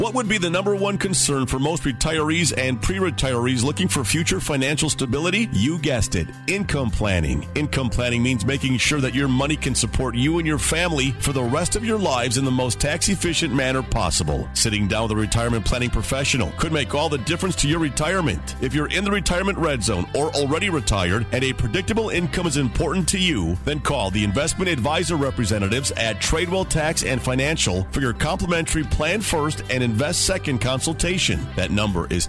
What would be the number one concern for most retirees and pre-retirees looking for future financial stability? You guessed it, income planning. Income planning means making sure that your money can support you and your family for the rest of your lives in the most tax-efficient manner possible. Sitting down with a retirement planning professional could make all the difference to your retirement. If you're in the retirement red zone or already retired and a predictable income is important to you, then call the investment advisor representatives at Tradewell Tax and Financial for your complimentary Plan First and Invest Second consultation. That number is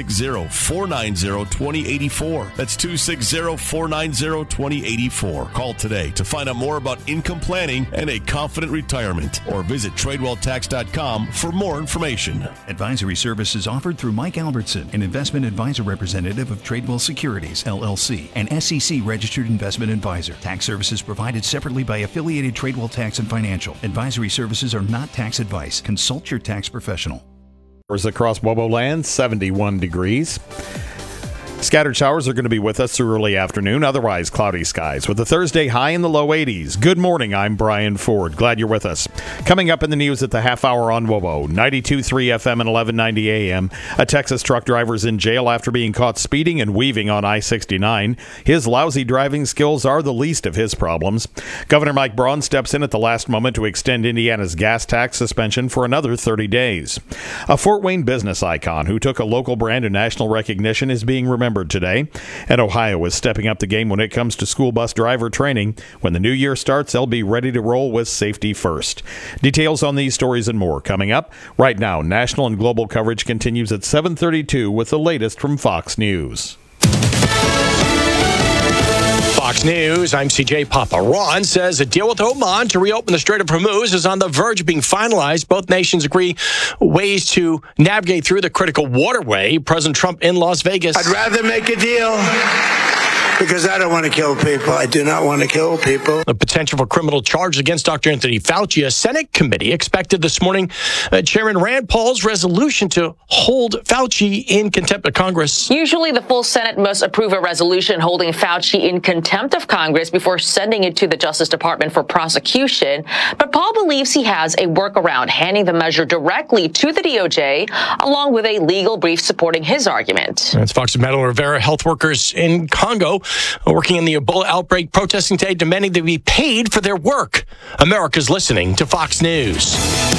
260-490-2084. That's 260-490-2084. Call today to find out more about income planning and a confident retirement, or visit TradewellTax.com for more information. Advisory services offered through Mike Albertson, an investment advisor representative of Tradewell Securities, LLC, an SEC-registered investment advisor. Tax services provided separately by affiliated Tradewell Tax and Financial. Advisory services are not tax advice. Consult your tax professional. Across WOBO land, 71 degrees. Scattered showers are going to be with us through early afternoon, otherwise cloudy skies, with a Thursday high in the low 80s. Good morning, I'm Brian Ford. Glad you're with us. Coming up in the news at the half hour on WOBO, 92.3 FM and 1190 AM. A Texas truck driver is in jail after being caught speeding and weaving on I-69. His lousy driving skills are the least of his problems. Governor Mike Braun steps in at the last moment to extend Indiana's gas tax suspension for another 30 days. A Fort Wayne business icon who took a local brand to national recognition is being remembered today. And Ohio is stepping up the game when it comes to school bus driver training. When the new year starts, they'll be ready to roll with safety first. Details on these stories and more coming up. Right now, national and global coverage continues at 7:32 with the latest from Fox News. Fox News, I'm CJ Papa. Iran says a deal with Oman to reopen the Strait of Hormuz is on the verge of being finalized. Both nations agree ways to navigate through the critical waterway. President Trump in Las Vegas. I'd rather make a deal because I don't want to kill people. I do not want to kill people. The potential for criminal charges against Dr. Anthony Fauci. A Senate committee expected this morning Chairman Rand Paul's resolution to hold Fauci in contempt of Congress. Usually the full Senate must approve a resolution holding Fauci in contempt of Congress before sending it to the Justice Department for prosecution. But Paul believes he has a workaround, handing the measure directly to the DOJ, along with a legal brief supporting his argument. That's Fox Metal Rivera. Health workers in Congo working in the Ebola outbreak, protesting today, demanding they be paid for their work. America's listening to Fox News.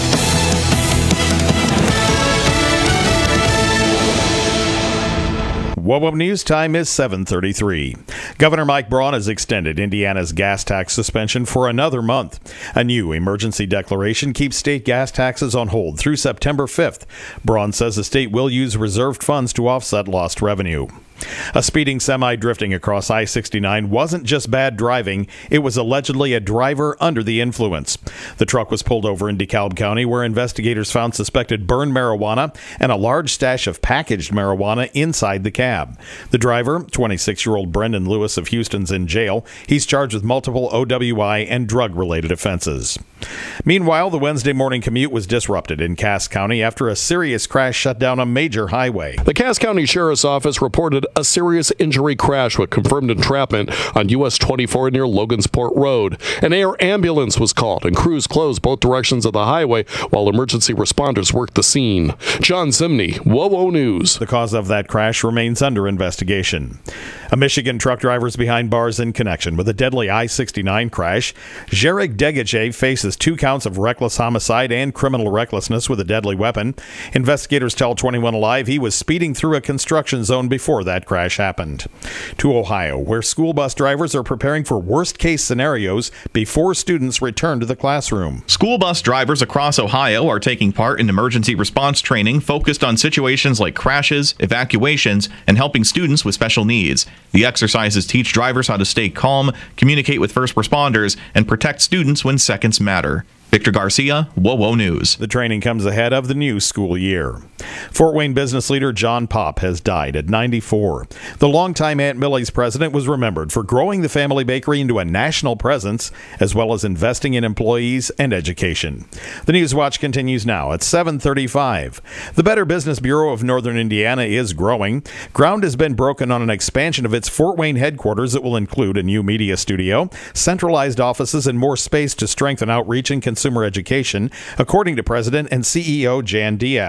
WOBO News time is 7:33. Governor Mike Braun has extended Indiana's gas tax suspension for another month. A new emergency declaration keeps state gas taxes on hold through September 5th. Braun says the state will use reserved funds to offset lost revenue. A speeding semi drifting across I-69 wasn't just bad driving, it was allegedly a driver under the influence. The truck was pulled over in DeKalb County, where investigators found suspected burned marijuana and a large stash of packaged marijuana inside the cab. The driver, 26-year-old Brendan Lewis of Houston's in jail. He's charged with multiple OWI and drug-related offenses. Meanwhile, the Wednesday morning commute was disrupted in Cass County after a serious crash shut down a major highway. The Cass County Sheriff's Office reported a serious injury crash with confirmed entrapment on US 24 near Logansport Road. An air ambulance was called and crews closed both directions of the highway while emergency responders worked the scene. John Zimney, WOWO News. The cause of that crash remains under investigation. A Michigan truck driver's behind bars in connection with a deadly I-69 crash. Jarek Degache faces 2 counts of reckless homicide and criminal recklessness with a deadly weapon. Investigators tell 21 Alive he was speeding through a construction zone before that crash happened. To Ohio, where school bus drivers are preparing for worst-case scenarios before students return to the classroom. School bus drivers across Ohio are taking part in emergency response training focused on situations like crashes, evacuations, and helping students with special needs. The exercises teach drivers how to stay calm, communicate with first responders, and protect students when seconds matter. Victor Garcia, WOWO News. The training comes ahead of the new school year. Fort Wayne business leader John Popp has died at 94. The longtime Aunt Millie's president was remembered for growing the family bakery into a national presence, as well as investing in employees and education. The News Watch continues now at 7:35. The Better Business Bureau of Northern Indiana is growing. Ground has been broken on an expansion of its Fort Wayne headquarters that will include a new media studio, centralized offices, and more space to strengthen outreach and consumer education, according to President and CEO Jan Diaz.